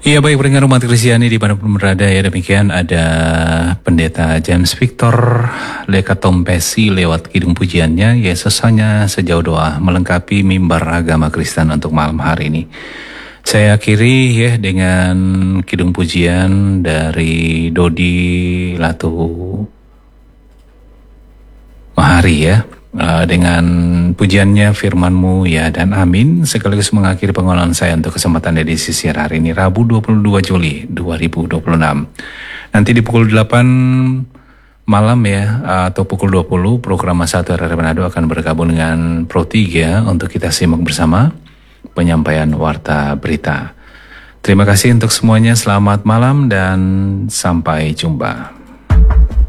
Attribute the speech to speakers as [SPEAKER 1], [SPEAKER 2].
[SPEAKER 1] Iya baik pendengar umat Kristiani di mana pun berada ya, demikian ada Pendeta James Victor Lekatompesi lewat kidung pujiannya Yesus hanya sejauh doa melengkapi mimbar agama Kristen untuk malam hari ini. Saya akhiri ya dengan kidung pujian dari Dodi Latu Mahari ya. Dengan pujiannya firman-Mu ya dan amin, sekaligus mengakhiri pengenalan saya untuk kesempatan edisi siar hari ini Rabu 22 Juli 2026. Nanti di pukul 8 malam ya atau pukul 20 program Satu RRI Manado akan bergabung dengan Pro 3 untuk kita simak bersama penyampaian warta berita. Terima kasih untuk semuanya, selamat malam dan sampai jumpa.